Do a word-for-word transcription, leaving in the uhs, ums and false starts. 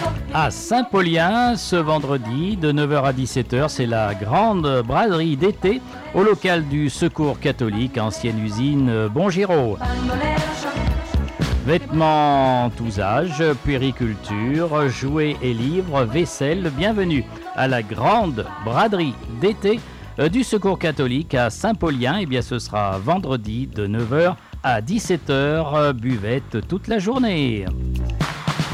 À Saint-Paulien, ce vendredi, de neuf heures à dix-sept heures, c'est la grande braderie d'été au local du Secours catholique, ancienne usine Bongiro. Vêtements tous âges, puériculture, jouets et livres, vaisselle, bienvenue à la grande braderie d'été du Secours catholique à Saint-Paulien. Eh bien, ce sera vendredi de neuf heures à dix-sept heures, buvette toute la journée.